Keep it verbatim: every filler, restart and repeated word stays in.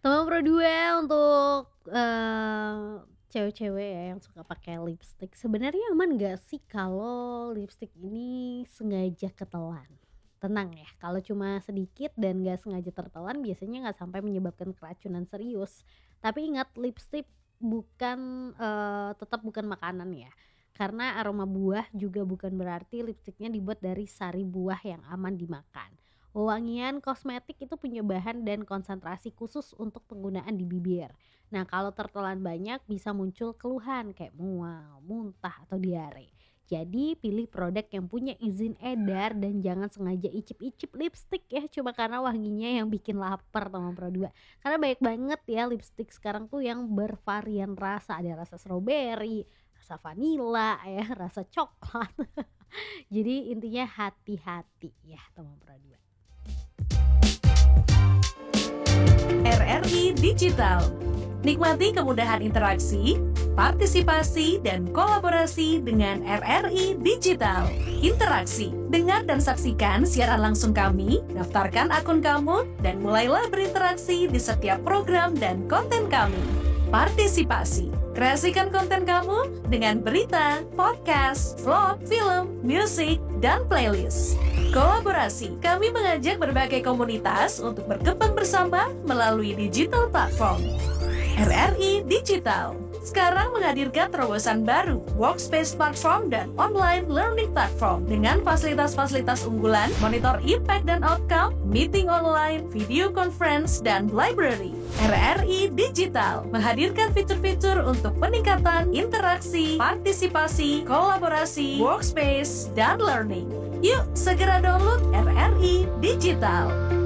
Teman Pro dua untuk, eee, cewek-cewek ya yang suka pakai lipstik, sebenarnya aman nggak sih kalau lipstik ini sengaja ketelan? Tenang ya, kalau cuma sedikit dan nggak sengaja tertelan biasanya nggak sampai menyebabkan keracunan serius. Tapi ingat lipstik bukan, eee, tetap bukan makanan ya, karena aroma buah juga bukan berarti lipstiknya dibuat dari sari buah yang aman dimakan. Wewangian kosmetik itu punya bahan dan konsentrasi khusus untuk penggunaan di bibir. Nah, kalau tertelan banyak bisa muncul keluhan kayak mual, muntah, atau diare. Jadi, pilih produk yang punya izin edar dan jangan sengaja icip-icip lipstick ya cuma karena wanginya yang bikin lapar teman Pro dua. Karena banyak banget ya lipstick sekarang tuh yang bervarian rasa, ada rasa strawberry, rasa vanila ya, rasa coklat. Jadi intinya hati-hati ya teman Pro dua. R R I Digital. Nikmati kemudahan interaksi, partisipasi, dan kolaborasi dengan R R I Digital. Interaksi, dengar dan saksikan siaran langsung kami, daftarkan akun kamu, dan mulailah berinteraksi di setiap program dan konten kami. Partisipasi, kreasikan konten kamu dengan berita, podcast, vlog, film, musik, dan playlist. Kolaborasi, kami mengajak berbagai komunitas untuk berkembang bersama melalui digital platform. R R I Digital sekarang menghadirkan terobosan baru, workspace platform dan online learning platform dengan fasilitas-fasilitas unggulan, monitor impact dan outcome, meeting online, video conference, dan library. R R I Digital menghadirkan fitur-fitur untuk peningkatan interaksi, partisipasi, kolaborasi, workspace, dan learning. Yuk, segera download R R I Digital.